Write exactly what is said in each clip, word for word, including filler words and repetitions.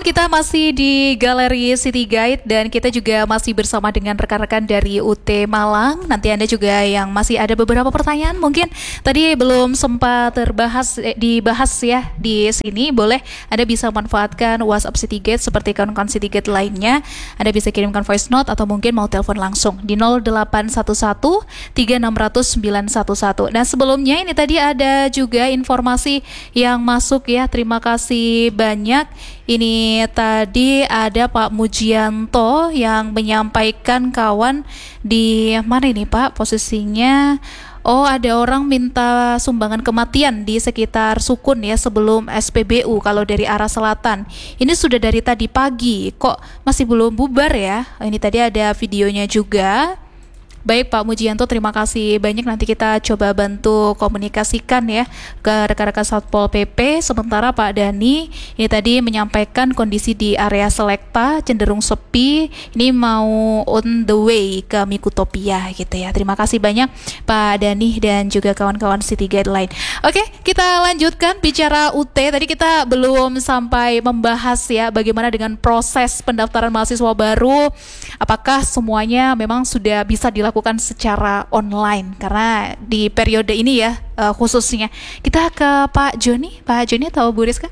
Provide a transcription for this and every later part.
kita masih di Galeri City Guide dan kita juga masih bersama dengan rekan-rekan dari U T Malang. Nanti Anda juga yang masih ada beberapa pertanyaan mungkin tadi belum sempat terbahas eh, dibahas ya di sini, boleh Anda bisa manfaatkan WhatsApp City Guide seperti kawan-kawan City Guide lainnya. Anda bisa kirimkan voice note atau mungkin mau telepon langsung di nol delapan satu satu tiga enam nol nol sembilan satu satu. Nah, sebelumnya ini tadi ada juga informasi yang masuk ya. Terima kasih banyak. Ini tadi ada Pak Mujianto yang menyampaikan kawan di mana ini Pak posisinya. Oh, ada orang minta sumbangan kematian di sekitar Sukun ya sebelum S P B U kalau dari arah selatan. Ini sudah dari tadi pagi, kok masih belum bubar ya? Ini tadi ada videonya juga. Baik Pak Mujianto, terima kasih banyak. Nanti kita coba bantu komunikasikan ya ke rekan-rekan Satpol P P. Sementara Pak Dani ini tadi menyampaikan kondisi di area Selekta cenderung sepi. Ini mau on the way ke Mikutopia gitu ya. Terima kasih banyak Pak Dani dan juga kawan-kawan City Guide lain. Oke, kita lanjutkan bicara U T. Tadi kita belum sampai membahas ya bagaimana dengan proses pendaftaran mahasiswa baru. Apakah semuanya memang sudah bisa dilakukan secara online karena di periode ini ya uh, khususnya. Kita ke Pak Joni. Pak Joni atau Bu Rizka?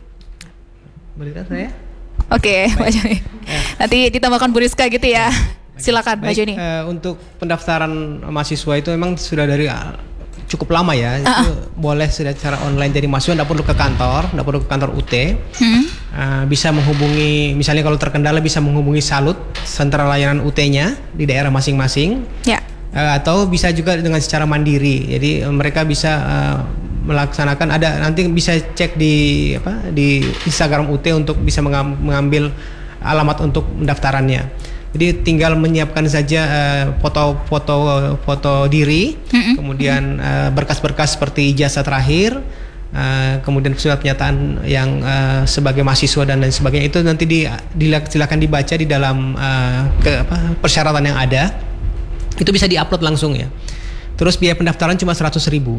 Bu Rizka saya. Oke, okay, Pak Joni. Ya. Nanti ditambahkan Bu Rizka gitu ya. Silakan Pak Joni. Uh, untuk pendaftaran mahasiswa itu memang sudah dari uh, cukup lama ya. Uh-uh. Itu boleh sudah secara online jadi mahasiswa, tidak perlu ke kantor, tidak perlu ke kantor U T. Hmm. Uh, bisa menghubungi, misalnya kalau terkendala bisa menghubungi Salut, sentra layanan U T-nya di daerah masing-masing. Ya. Uh, atau bisa juga dengan secara mandiri. Jadi uh, mereka bisa uh, melaksanakan, ada nanti bisa cek di apa di Instagram U T untuk bisa mengambil alamat untuk pendaftarannya. Jadi tinggal menyiapkan saja uh, foto-foto foto diri, mm-hmm. kemudian uh, berkas-berkas seperti ijazah terakhir, uh, kemudian surat pernyataan yang uh, sebagai mahasiswa dan lain sebagainya. Itu nanti di, di, silakan dibaca di dalam uh, ke, apa, persyaratan yang ada. Itu bisa diupload langsung ya. Terus biaya pendaftaran cuma seratus ribu.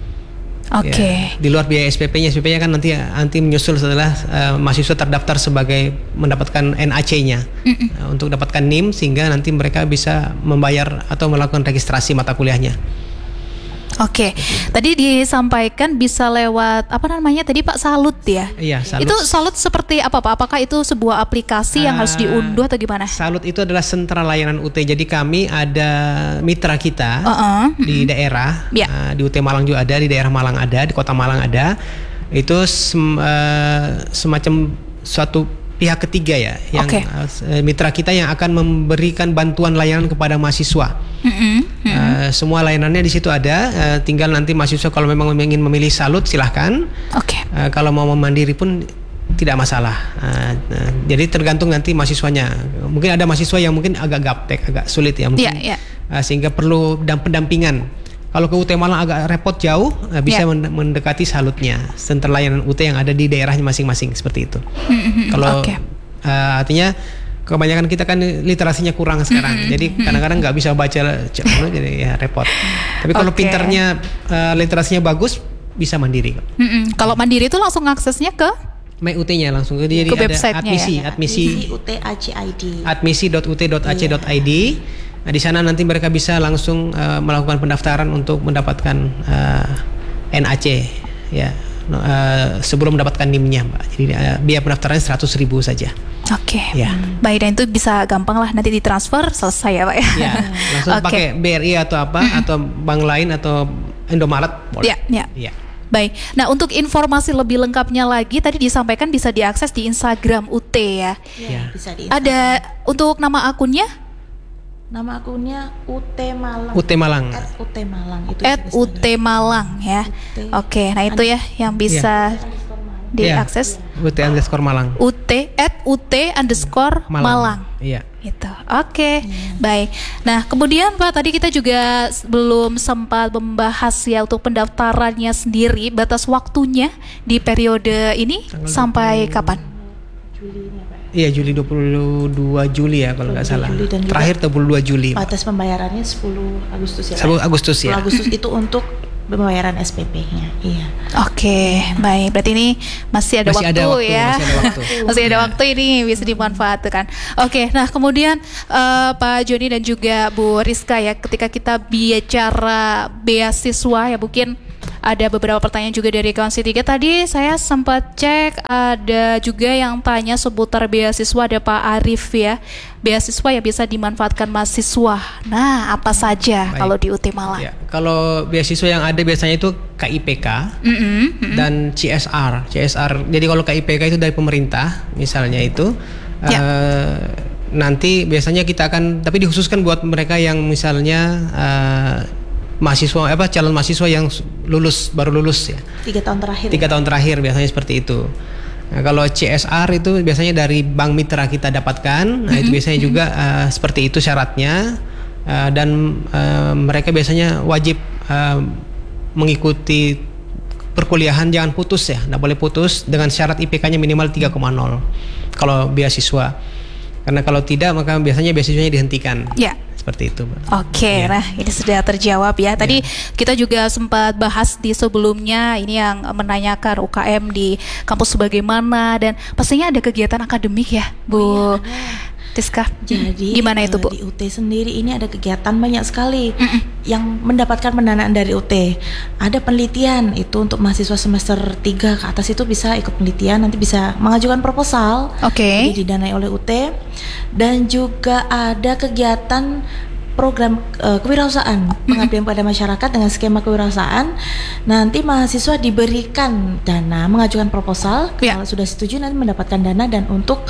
Oke. Okay. Ya, di luar biaya S P P-nya, S P P-nya kan nanti nanti menyusul setelah uh, mahasiswa terdaftar sebagai mendapatkan N A C-nya uh, untuk dapatkan N I M sehingga nanti mereka bisa membayar atau melakukan registrasi mata kuliahnya. Oke, okay. Tadi disampaikan bisa lewat apa namanya tadi Pak Salut ya? Iya, Salut. Itu Salut seperti apa Pak? Apakah itu sebuah aplikasi uh, yang harus diunduh atau gimana? Salut itu adalah sentra layanan U T. Jadi kami ada mitra kita uh-uh. di daerah, yeah. uh, di U T Malang juga ada, di daerah Malang ada, di Kota Malang ada. Itu sem- uh, semacam suatu pihak ketiga ya, yang okay. uh, mitra kita yang akan memberikan bantuan layanan kepada mahasiswa. Mm-hmm. Mm-hmm. Uh, semua layanannya di situ ada. Uh, tinggal nanti mahasiswa kalau memang ingin memilih Salut silahkan. Okay. Uh, kalau mau mandiri pun tidak masalah. Uh, uh, jadi tergantung nanti mahasiswanya. Mungkin ada mahasiswa yang mungkin agak gaptek, agak sulit ya mungkin, yeah, yeah. Uh, sehingga perlu pendampingan. Kalau ke U T Malang agak repot jauh, uh, bisa yeah. mendekati Salutnya, sentra layanan U T yang ada di daerahnya masing-masing seperti itu. Mm-hmm. Kalau okay. uh, artinya kebanyakan kita kan literasinya kurang sekarang, mm-hmm. jadi kadang-kadang nggak bisa baca, jadi ya repot. Tapi kalau okay. pinternya uh, literasinya bagus, bisa mandiri. Mm-hmm. Kalau mandiri itu langsung aksesnya ke My U T-nya langsung ke, jadi ke ada admisi, ya? admisi, U T A C I D, admisi dot u t dot a c dot i d. Nah, di sana nanti mereka bisa langsung uh, melakukan pendaftaran untuk mendapatkan uh, N A C ya uh, sebelum mendapatkan N I M-nya, Mbak. Jadi uh, biaya pendaftarannya seratus ribu saja. Oke. Okay. Ya. Baik, dan itu bisa gampang lah nanti ditransfer selesai ya, Pak ya. Ya, langsung okay. pakai B R I atau apa mm-hmm. atau bank lain atau Indomaret boleh. Ya, ya. Ya. Baik, nah untuk informasi lebih lengkapnya lagi tadi disampaikan bisa diakses di Instagram U T ya. Ya, bisa di Instagram. Ada untuk nama akunnya? Nama akunnya U T Malang. U T Malang. At U T Malang itu. At U T Malang ya. Oke, okay, nah itu ya yang bisa yeah. diakses. Yeah. U T underscore Malang. U T at U T underscore Malang. Malang. Iya. Gitu. Oke, okay. yeah. Baik. Nah kemudian Pak tadi kita juga belum sempat membahas ya untuk pendaftarannya sendiri, batas waktunya di periode ini tanggal sampai kapan? Juli ini Pak. Iya, Juli dua puluh dua Juli ya kalau nggak salah. Terakhir dua puluh dua Juli. Batas pembayarannya sepuluh Agustus ya. sepuluh Agustus ya. sepuluh Agustus itu untuk pembayaran S P P-nya. Iya. Oke, baik. Berarti ini masih ada Masih waktu ada waktu, ya. masih ada waktu. Masih ada waktu, ini bisa dimanfaatkan. Oke, nah kemudian eh, Pak Joni dan juga Bu Rizka ya, ketika kita bicara beasiswa ya, mungkin ada beberapa pertanyaan juga dari kawan C tiga. Tadi saya sempat cek, ada juga yang tanya seputar beasiswa, ada Pak Arif ya. Beasiswa ya bisa dimanfaatkan mahasiswa. Nah, apa saja Baik. kalau di U T Malang? Ya, kalau beasiswa yang ada biasanya itu K I P K Mm-mm, mm-mm. dan C S R. C S R. Jadi kalau K I P K itu dari pemerintah, misalnya itu Ya. eh, nanti biasanya kita akan, tapi dikhususkan buat mereka yang misalnya eh, mahasiswa apa calon mahasiswa yang lulus baru lulus ya. Tiga tahun terakhir. Tiga tahun terakhir biasanya seperti itu. Nah, kalau C S R itu biasanya dari bank mitra kita dapatkan. Nah, itu biasanya juga uh, seperti itu syaratnya. Uh, dan uh, mereka biasanya wajib uh, mengikuti perkuliahan, jangan putus ya, nggak boleh putus, dengan syarat I P K-nya minimal tiga koma nol kalau beasiswa. Karena kalau tidak maka biasanya beasiswanya dihentikan. Ya. Seperti itu, Mbak. Oke, Ya. nah ini sudah terjawab ya. Tadi kita juga sempat bahas di sebelumnya, ini yang menanyakan U K M di kampus bagaimana, dan pastinya ada kegiatan akademik ya, Bu Rizka. Jadi Gimana itu, eh, Bu? di U T sendiri ini ada kegiatan banyak sekali Mm-mm. yang mendapatkan pendanaan dari U T. Ada penelitian, itu untuk mahasiswa semester tiga ke atas itu bisa ikut penelitian, nanti bisa mengajukan proposal. Oke. Jadi didanai oleh U T. Dan juga ada kegiatan program eh, kewirausahaan, pengabdian pada masyarakat dengan skema kewirausahaan. Nanti mahasiswa diberikan dana, mengajukan proposal, Ya. kalau sudah setuju nanti mendapatkan dana, dan untuk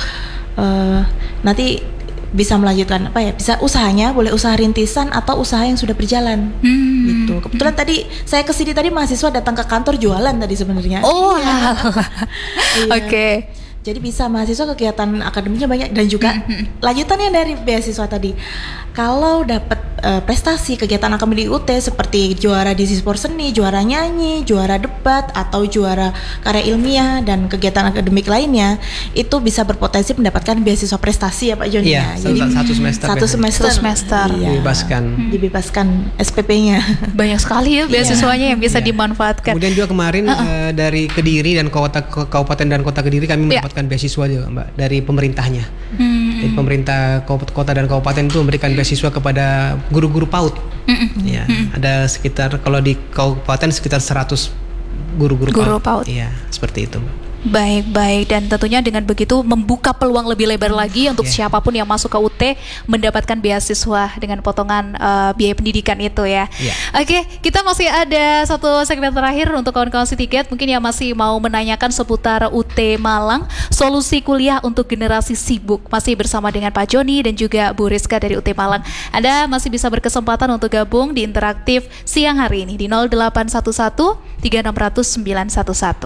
eh, nanti bisa melanjutkan apa ya, bisa usahanya, boleh usaha rintisan atau usaha yang sudah berjalan. Hmm. Gitu. Kebetulan tadi saya kesini tadi mahasiswa datang ke kantor jualan tadi sebenarnya. Oh, Iya. Iya. oke. Jadi bisa mahasiswa kegiatan akademiknya banyak, dan juga lanjutannya dari beasiswa tadi. Kalau dapat uh, prestasi kegiatan akademik di U T seperti juara di Sispor Seni, juara nyanyi, juara debat, atau juara karya ilmiah dan kegiatan akademik lainnya, itu bisa berpotensi mendapatkan beasiswa prestasi ya Pak Joni. Iya, ya. satu, satu semester. satu biasanya. semester, Satu semester. Iya. Dibebaskan. Dibebaskan S P P-nya. Banyak sekali ya beasiswanya yang bisa Iya. dimanfaatkan. Kemudian juga kemarin eh, dari Kediri dan kota Kabupaten dan Kota Kediri kami Ya. mendapatkan beasiswa juga, Mbak, dari pemerintahnya. Hmm. Jadi pemerintah kota dan kabupaten itu memberikan beasiswa kepada guru-guru PAUD. Mm-mm. Ya, ada sekitar, kalau di kabupaten sekitar seratus guru-guru Guru PAUD. PAUD. Iya, seperti itu, Mbak. Baik-baik, dan tentunya dengan begitu membuka peluang lebih lebar lagi untuk Yeah. siapapun yang masuk ke U T mendapatkan beasiswa dengan potongan eh, biaya pendidikan itu ya. Yeah. Oke, kita masih ada satu segmen terakhir untuk kawan-kawan si tiket mungkin yang masih mau menanyakan seputar U T Malang, solusi kuliah untuk generasi sibuk. Masih bersama dengan Pak Joni dan juga Bu Rizka dari U T Malang. Anda masih bisa berkesempatan untuk gabung di interaktif siang hari ini di nol delapan satu satu tiga enam nol nol sembilan satu satu.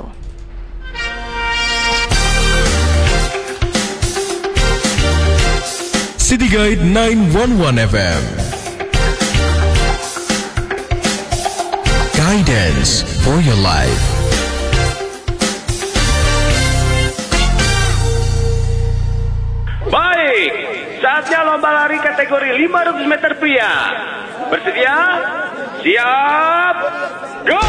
City Guide sembilan satu satu F M. Guidance for your life. Baik, saatnya lomba lari kategori lima ratus meter pria. Bersedia? Siap? Go!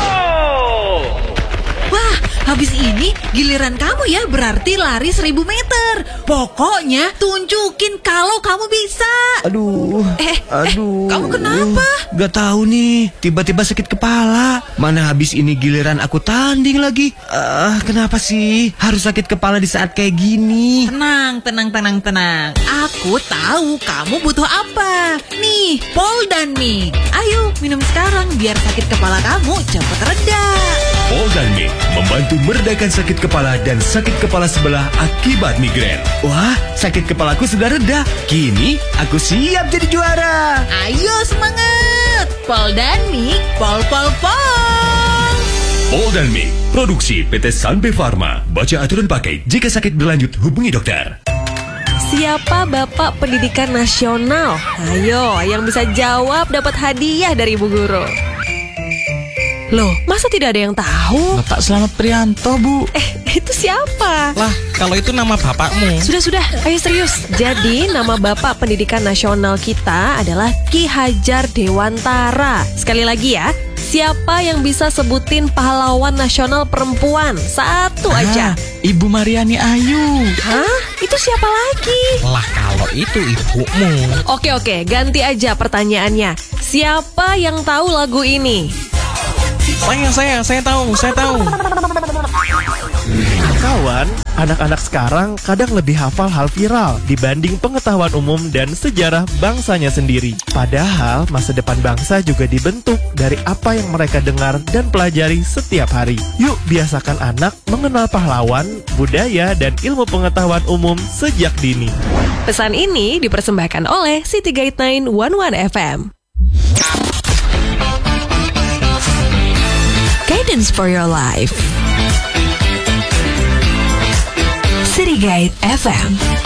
Wah, habis ini giliran kamu ya, berarti lari seribu meter. Pokoknya tunjukin kalau kamu bisa. Aduh, Eh, aduh. eh, kamu kenapa? Gak tahu nih, tiba-tiba sakit kepala. Mana habis ini giliran aku tanding lagi. Ah, kenapa sih harus sakit kepala di saat kayak gini? Tenang, tenang, tenang, tenang. Aku tahu kamu butuh apa. Nih, Poldanmik. Ayo, minum sekarang biar sakit kepala kamu cepat reda. Poldanmik membantu meredakan sakit kepala dan sakit kepala sebelah akibat migrain. Wah, sakit kepalaku sudah reda. Kini aku siap jadi juara. Ayo semangat. Poldanmik, pol pol pol. Poldanmik, produksi P T Sanbe Pharma. Baca aturan pakai. Jika sakit berlanjut, hubungi dokter. Siapa Bapak Pendidikan Nasional? Ayo, yang bisa jawab dapat hadiah dari Ibu Guru. Loh, masa tidak ada yang tahu? Bapak Slamet Prianto, Bu. Eh, itu siapa? Lah, kalau itu nama bapakmu. Sudah-sudah, ayo serius. Jadi, nama Bapak Pendidikan Nasional kita adalah Ki Hajar Dewantara. Sekali lagi ya, Siapa yang bisa sebutin pahlawan nasional perempuan? Satu aja. Ah, Ibu Mariani Ayu. Hah? Itu siapa lagi? Lah kalau itu ibumu. Oke oke, ganti aja pertanyaannya. Siapa yang tahu lagu ini? Saya, saya, saya tahu, saya tahu. Kawan, anak-anak sekarang kadang lebih hafal hal viral dibanding pengetahuan umum dan sejarah bangsanya sendiri. Padahal masa depan bangsa juga dibentuk dari apa yang mereka dengar dan pelajari setiap hari. Yuk biasakan anak mengenal pahlawan, budaya, dan ilmu pengetahuan umum sejak dini. Pesan ini dipersembahkan oleh City Guide sembilan satu satu F M. Guidance for your life. City Guide F M.